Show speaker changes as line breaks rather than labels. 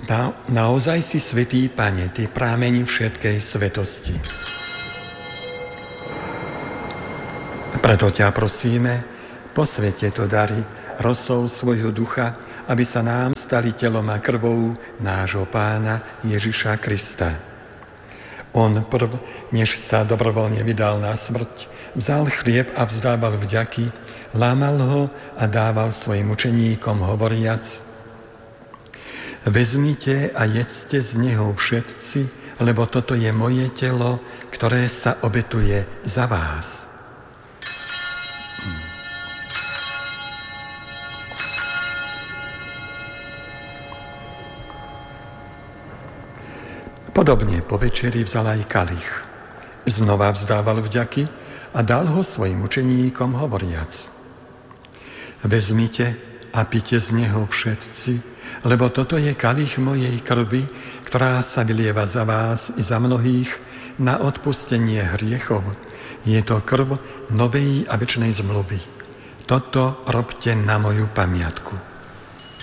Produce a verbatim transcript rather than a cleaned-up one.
Na, naozaj si svätý, Pane, Ty prámeni všetkej svetosti. Preto ťa prosíme, posväť tieto dary rosou svojho ducha, aby sa nám stali telom a krvou nášho Pána Ježiša Krista. On prv, než sa dobrovoľne vydal na smrť, vzal chlieb a vzdával vďaky, lámal ho a dával svojim učeníkom hovoriac: Vezmite a jedzte z neho všetci, lebo toto je moje telo, ktoré sa obetuje za vás. Podobne po večeri vzal aj kalich. Znova vzdával vďaky a dal ho svojim učeníkom hovoriac: Vezmite a pite z neho všetci, lebo toto je kalich mojej krvi, ktorá sa vylieva za vás i za mnohých na odpustenie hriechov. Je to krv novej a večnej zmluvy. Toto robte na moju pamiatku.